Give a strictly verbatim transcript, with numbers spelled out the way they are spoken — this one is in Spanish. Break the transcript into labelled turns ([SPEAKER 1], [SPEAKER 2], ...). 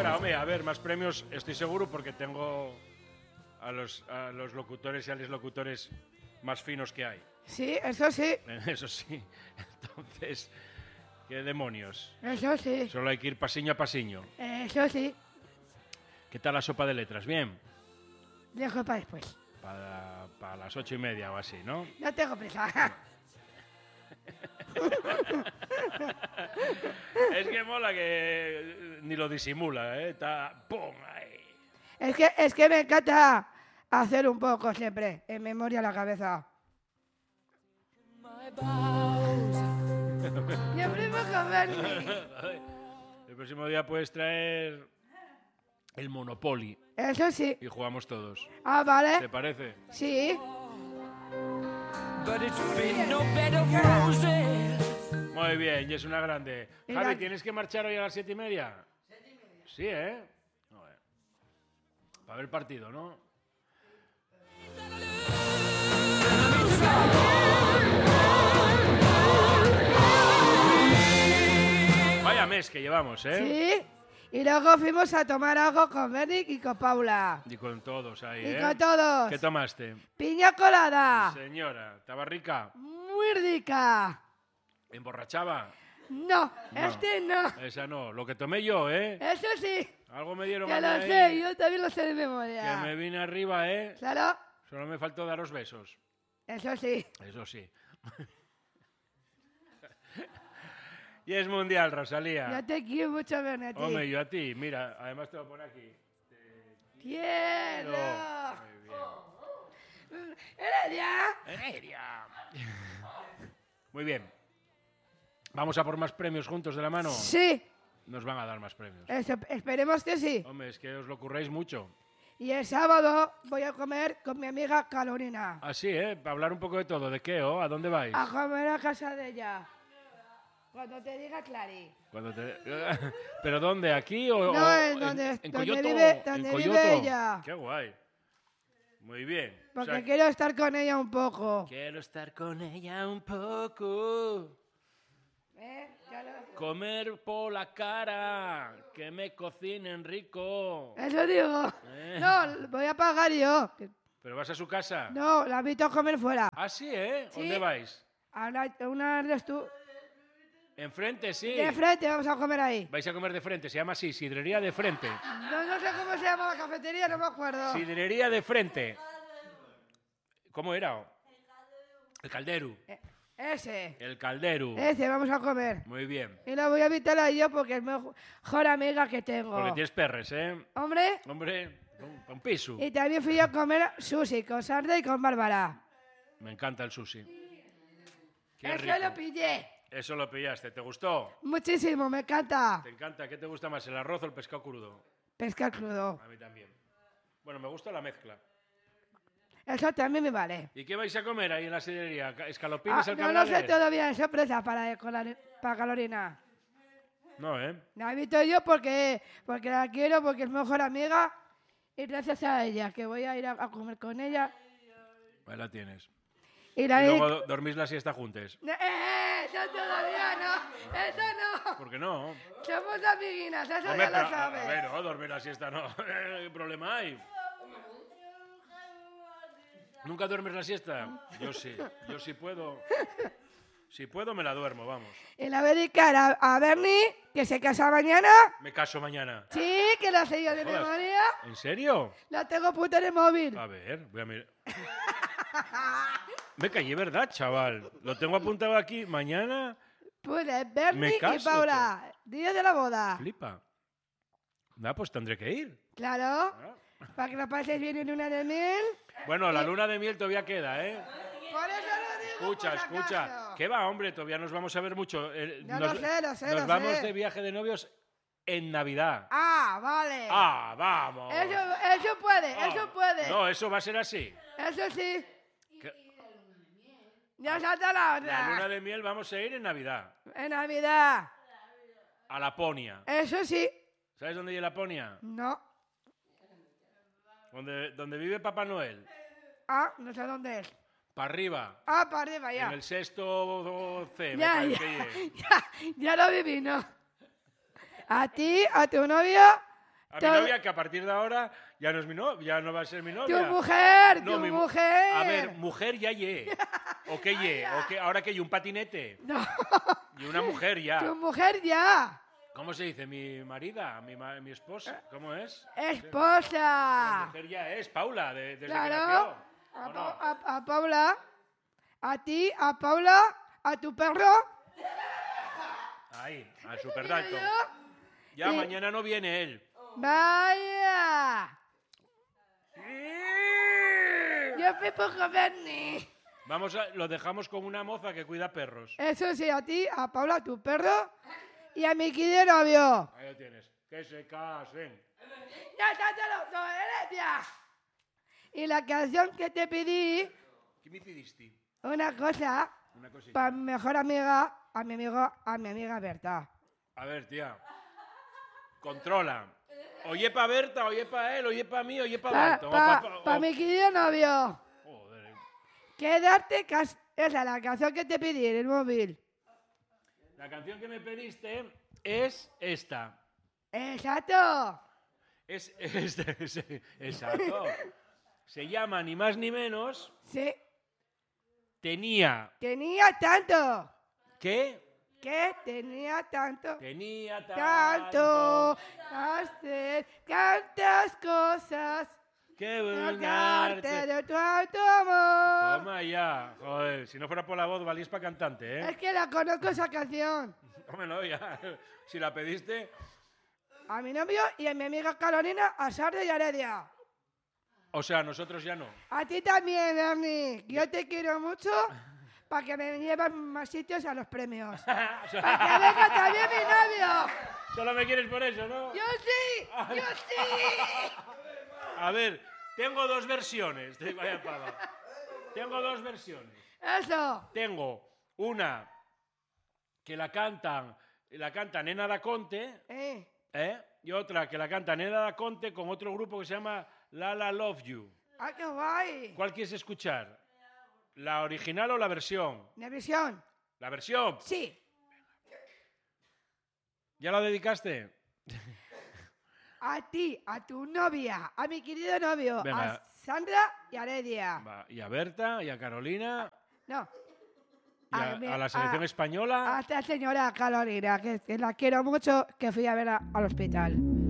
[SPEAKER 1] nada, hombre, a ver, más premios estoy seguro porque tengo a los, a los locutores y a los locutores más finos que hay.
[SPEAKER 2] Sí, eso sí.
[SPEAKER 1] Eso sí. Entonces, ¿qué demonios?
[SPEAKER 2] Eso sí.
[SPEAKER 1] Solo hay que ir pasiño a pasiño.
[SPEAKER 2] Eso sí.
[SPEAKER 1] ¿Qué tal la sopa de letras? ¿Bien?
[SPEAKER 2] Dejo para después.
[SPEAKER 1] Para, para las ocho y media o así, ¿no?
[SPEAKER 2] No tengo prisa.
[SPEAKER 1] Es que mola que ni lo disimula, ¿eh? Está ¡pum! Ahí.
[SPEAKER 2] Es que, es que me encanta hacer un poco siempre, en memoria a la cabeza. Siempre me comer.
[SPEAKER 1] El próximo día puedes traer el Monopoly
[SPEAKER 2] Eso sí.
[SPEAKER 1] y jugamos todos.
[SPEAKER 2] Ah, vale.
[SPEAKER 1] ¿Te parece?
[SPEAKER 2] Sí.
[SPEAKER 1] Muy bien, y es una grande.
[SPEAKER 2] Mira.
[SPEAKER 1] Javi, ¿tienes que marchar hoy a las siete y media? Sí, ¿eh? Joder. Para ver el partido, ¿no? Vaya mes que llevamos, ¿eh?
[SPEAKER 2] Sí. Y luego fuimos a tomar algo con Bernic y con Paula.
[SPEAKER 1] Y con todos ahí,
[SPEAKER 2] Y
[SPEAKER 1] ¿eh?
[SPEAKER 2] con todos.
[SPEAKER 1] ¿Qué tomaste?
[SPEAKER 2] Piña colada.
[SPEAKER 1] Señora, ¿estaba rica?
[SPEAKER 2] Muy rica.
[SPEAKER 1] ¿Emborrachaba?
[SPEAKER 2] No,
[SPEAKER 1] No.
[SPEAKER 2] este no.
[SPEAKER 1] Esa no, lo que tomé yo, ¿eh?
[SPEAKER 2] Eso sí.
[SPEAKER 1] Algo me dieron
[SPEAKER 2] Que
[SPEAKER 1] a mí
[SPEAKER 2] lo
[SPEAKER 1] ahí,
[SPEAKER 2] sé, yo también lo sé de
[SPEAKER 1] que
[SPEAKER 2] memoria.
[SPEAKER 1] me vine arriba, ¿eh?
[SPEAKER 2] Claro,
[SPEAKER 1] Solo me faltó daros besos.
[SPEAKER 2] eso sí.
[SPEAKER 1] Eso sí. Y es mundial, Rosalía.
[SPEAKER 2] Yo te quiero mucho, Bernie.
[SPEAKER 1] Hombre, yo a ti. Mira, además te voy a poner aquí.
[SPEAKER 2] ¡Quiero!
[SPEAKER 1] Muy bien.
[SPEAKER 2] ¡Heredia!
[SPEAKER 1] Heredia. Muy bien. Vamos a por más premios juntos de la mano.
[SPEAKER 2] Sí,
[SPEAKER 1] Nos van a dar más premios.
[SPEAKER 2] eso, esperemos que sí.
[SPEAKER 1] Hombre, es que os lo curráis mucho.
[SPEAKER 2] Y el sábado voy a comer con mi amiga Carolina.
[SPEAKER 1] Así, ¿eh? Para hablar un poco de todo. ¿De qué, oh? ¿A dónde vais?
[SPEAKER 2] A comer a casa de ella. Cuando te diga Clary.
[SPEAKER 1] Cuando te... ¿Pero dónde? ¿Aquí o,
[SPEAKER 2] No,
[SPEAKER 1] o
[SPEAKER 2] en donde-
[SPEAKER 1] en
[SPEAKER 2] donde
[SPEAKER 1] Coyoto?
[SPEAKER 2] vive-
[SPEAKER 1] ¿En
[SPEAKER 2] donde
[SPEAKER 1] Coyoto?
[SPEAKER 2] vive ella.
[SPEAKER 1] Qué guay. Muy bien. O
[SPEAKER 2] Porque
[SPEAKER 1] sea,
[SPEAKER 2] quiero estar con ella un poco.
[SPEAKER 1] quiero estar con ella un poco.
[SPEAKER 2] ¿Eh? Ya lo-
[SPEAKER 1] Comer por la cara. Que me cocinen rico.
[SPEAKER 2] Eso digo.
[SPEAKER 1] Eh.
[SPEAKER 2] No, voy a pagar yo.
[SPEAKER 1] ¿Pero vas a su casa?
[SPEAKER 2] No, la invito a comer fuera.
[SPEAKER 1] Ah, sí, ¿eh?
[SPEAKER 2] Sí.
[SPEAKER 1] ¿Dónde vais?
[SPEAKER 2] A una, una restu-
[SPEAKER 1] Enfrente, sí.
[SPEAKER 2] De frente vamos a comer ahí.
[SPEAKER 1] Vais a comer de frente. Se llama así, sidrería de frente.
[SPEAKER 2] No, no sé cómo se llama la cafetería, no me acuerdo.
[SPEAKER 1] Sidrería de frente. ¿Cómo era? El caldero.
[SPEAKER 2] Eh, Ese.
[SPEAKER 1] El caldero.
[SPEAKER 2] Ese vamos a comer.
[SPEAKER 1] Muy bien.
[SPEAKER 2] Y la voy a invitar a yo porque es mi mejor amiga que tengo.
[SPEAKER 1] Porque tienes perres, ¿eh?
[SPEAKER 2] Hombre,
[SPEAKER 1] Hombre, un, un piso.
[SPEAKER 2] y también fui a comer sushi con Sandra y con Bárbara.
[SPEAKER 1] Me encanta el sushi. Qué
[SPEAKER 2] Eso
[SPEAKER 1] rico.
[SPEAKER 2] lo pillé.
[SPEAKER 1] Eso lo pillaste. ¿Te gustó?
[SPEAKER 2] Muchísimo, me encanta.
[SPEAKER 1] ¿Te encanta? ¿Qué te gusta más, el arroz o el pescado crudo?
[SPEAKER 2] Pescar crudo.
[SPEAKER 1] A mí también. Bueno, me gusta la mezcla.
[SPEAKER 2] Eso también me vale.
[SPEAKER 1] ¿Y qué vais a comer ahí en la sidrería? ¿Escalopines
[SPEAKER 2] Ah,
[SPEAKER 1] al
[SPEAKER 2] no lo sé
[SPEAKER 1] cabrales?
[SPEAKER 2] todavía, es sorpresa para, con la- para Carolina.
[SPEAKER 1] No, ¿eh?
[SPEAKER 2] La invito yo porque, porque la quiero, porque es mi mejor amiga. Y gracias a ella, que voy a ir a, a comer con ella.
[SPEAKER 1] Ahí la tienes.
[SPEAKER 2] Y la
[SPEAKER 1] Y
[SPEAKER 2] di-
[SPEAKER 1] luego do- dormís la siesta juntos.
[SPEAKER 2] ¡Eh! Eso todavía no. Eso no.
[SPEAKER 1] ¿Por qué no?
[SPEAKER 2] Somos amiguinas, eso
[SPEAKER 1] Hombre,
[SPEAKER 2] ya
[SPEAKER 1] pero,
[SPEAKER 2] lo
[SPEAKER 1] a,
[SPEAKER 2] sabes.
[SPEAKER 1] a ver, no, dormir la siesta no. ¿Qué problema hay? ¿Nunca duermes la siesta? Yo sí, yo sí puedo. Si puedo, me la duermo, vamos.
[SPEAKER 2] Y la voy a dedicar a, a Bernie, que se casa mañana.
[SPEAKER 1] Me caso mañana.
[SPEAKER 2] Sí, que lo sé yo de
[SPEAKER 1] Joder.
[SPEAKER 2] memoria.
[SPEAKER 1] ¿En serio?
[SPEAKER 2] La tengo puta en el móvil.
[SPEAKER 1] A ver, voy a mirar. Me callé, ¿verdad, chaval? Lo tengo apuntado aquí. Mañana,
[SPEAKER 2] Pues es
[SPEAKER 1] Me
[SPEAKER 2] Bernie y
[SPEAKER 1] caso,
[SPEAKER 2] Paula. Día de la boda.
[SPEAKER 1] flipa. Ah, pues tendré que ir.
[SPEAKER 2] Claro.
[SPEAKER 1] Ah.
[SPEAKER 2] Para que lo pases bien en luna de miel.
[SPEAKER 1] Bueno, la luna de miel todavía queda, ¿eh?
[SPEAKER 2] Por eso lo digo.
[SPEAKER 1] Escucha,
[SPEAKER 2] por si
[SPEAKER 1] escucha.
[SPEAKER 2] acaso.
[SPEAKER 1] ¿Qué va, hombre? Todavía nos vamos a ver mucho. Eh,
[SPEAKER 2] Ya
[SPEAKER 1] nos
[SPEAKER 2] lo sé, lo sé,
[SPEAKER 1] nos
[SPEAKER 2] lo
[SPEAKER 1] vamos
[SPEAKER 2] sé.
[SPEAKER 1] de viaje de novios en Navidad.
[SPEAKER 2] Ah, vale.
[SPEAKER 1] ¡Ah, vamos!
[SPEAKER 2] Eso, eso puede,
[SPEAKER 1] Ah.
[SPEAKER 2] eso puede.
[SPEAKER 1] No, eso va a ser así.
[SPEAKER 2] Eso sí.
[SPEAKER 1] Que-
[SPEAKER 2] Ya salta la
[SPEAKER 1] La
[SPEAKER 2] otra.
[SPEAKER 1] luna de miel vamos a ir en Navidad.
[SPEAKER 2] En Navidad.
[SPEAKER 1] A Laponia.
[SPEAKER 2] Eso sí.
[SPEAKER 1] ¿Sabes dónde hay Laponia?
[SPEAKER 2] No.
[SPEAKER 1] Donde, donde vive Papá Noel.
[SPEAKER 2] Ah, no sé dónde es.
[SPEAKER 1] Para arriba.
[SPEAKER 2] Ah, para arriba
[SPEAKER 1] En
[SPEAKER 2] ya.
[SPEAKER 1] el sexto C. me
[SPEAKER 2] Ya,
[SPEAKER 1] parece
[SPEAKER 2] ya,
[SPEAKER 1] que es.
[SPEAKER 2] ya, ya lo viví, ¿no? A ti, a tu novio
[SPEAKER 1] A mi
[SPEAKER 2] Todo-
[SPEAKER 1] novia, que a partir de ahora ya no es mi novia, ya no va a ser mi novia.
[SPEAKER 2] Tu mujer,
[SPEAKER 1] No,
[SPEAKER 2] tu
[SPEAKER 1] mi mu-
[SPEAKER 2] mujer.
[SPEAKER 1] A ver, mujer ya ye. ¿O qué ye? ¿O qué? ¿Ahora que ye? ¿Un patinete?
[SPEAKER 2] No,
[SPEAKER 1] Y una mujer ya.
[SPEAKER 2] tu mujer ya.
[SPEAKER 1] ¿Cómo se dice? ¿Mi marida? ¿Mi, ma- mi esposa? ¿Cómo es? Mi
[SPEAKER 2] Esposa.
[SPEAKER 1] mujer ya es Paula, de- desde que
[SPEAKER 2] Claro.
[SPEAKER 1] nació.
[SPEAKER 2] A,
[SPEAKER 1] ¿O
[SPEAKER 2] Pa-
[SPEAKER 1] no?
[SPEAKER 2] a- a Paula. A ti, a Paula, a tu perro.
[SPEAKER 1] Ahí, al Super Dalton.
[SPEAKER 2] yo.
[SPEAKER 1] Ya
[SPEAKER 2] Y-
[SPEAKER 1] mañana no viene él.
[SPEAKER 2] Vaya. Yo fui poco Bernie.
[SPEAKER 1] Vamos a, lo dejamos con una moza que cuida perros.
[SPEAKER 2] Eso sí, a ti, a Paula, a tu perro. Y a mi querido novio.
[SPEAKER 1] Ahí lo tienes. Que se casen.
[SPEAKER 2] Ya está, ya lo no, herencia. Y la canción que te pedí,
[SPEAKER 1] ¿Qué me pidiste?
[SPEAKER 2] una cosa,
[SPEAKER 1] Una cosita.
[SPEAKER 2] para mi mejor amiga, a mi amigo, a mi amiga Berta.
[SPEAKER 1] A ver, tía. Controla. Oye pa' Berta, oye pa' él, oye pa' mí, oye pa'
[SPEAKER 2] Para
[SPEAKER 1] Dalton. o pa- pa- o-
[SPEAKER 2] mi querido novio.
[SPEAKER 1] Joder. eh.
[SPEAKER 2] Quedarte, cas- esa es la canción que te pedí en el móvil.
[SPEAKER 1] La canción que me pediste es esta.
[SPEAKER 2] Exacto.
[SPEAKER 1] Es, es, es- exacto. Se llama ni más ni menos
[SPEAKER 2] Sí,
[SPEAKER 1] Tenía
[SPEAKER 2] tenía tanto.
[SPEAKER 1] que
[SPEAKER 2] Que tenía tanto.
[SPEAKER 1] tenía
[SPEAKER 2] Tanto.
[SPEAKER 1] tanto
[SPEAKER 2] Hacer tantas cosas.
[SPEAKER 1] que
[SPEAKER 2] Colgarte
[SPEAKER 1] burlarte.
[SPEAKER 2] de tu alto amor.
[SPEAKER 1] Toma ya. Joder, si no fuera por la voz valís para cantante,
[SPEAKER 2] Es
[SPEAKER 1] ¿eh?
[SPEAKER 2] que la conozco esa canción.
[SPEAKER 1] Hombre, no, ya. Si la pediste.
[SPEAKER 2] A mi novio y a mi amiga Carolina, a Sarde y a Heredia.
[SPEAKER 1] O sea, nosotros ya no.
[SPEAKER 2] A ti también, Bernie. Yo te quiero mucho para que me lleven más sitios a los premios.
[SPEAKER 1] O sea,
[SPEAKER 2] Para que venga también mi novio.
[SPEAKER 1] solo me quieres por eso, ¿no?
[SPEAKER 2] Yo sí, yo sí.
[SPEAKER 1] A ver, tengo dos versiones. de- Vaya pava. Tengo dos versiones.
[SPEAKER 2] Eso.
[SPEAKER 1] Tengo una que la cantan, la canta Nena da Conte,
[SPEAKER 2] Eh,
[SPEAKER 1] ¿eh? Y otra que la canta Nena da Conte con otro grupo que se llama La La Love You.
[SPEAKER 2] ¡ay, qué guay!
[SPEAKER 1] ¿Cuál quieres escuchar? ¿La original o la versión?
[SPEAKER 2] ¿Mi visión?
[SPEAKER 1] La versión.
[SPEAKER 2] Sí.
[SPEAKER 1] ¿Ya la dedicaste?
[SPEAKER 2] A ti, a tu novia, a mi querido novio,
[SPEAKER 1] Venga.
[SPEAKER 2] a Sandra y a Heredia.
[SPEAKER 1] Va, y a Berta, y a Carolina,
[SPEAKER 2] No.
[SPEAKER 1] y a,
[SPEAKER 2] mi-
[SPEAKER 1] a la selección
[SPEAKER 2] a-
[SPEAKER 1] española.
[SPEAKER 2] A esta señora Carolina, que, que la quiero mucho, que fui a ver a- al hospital.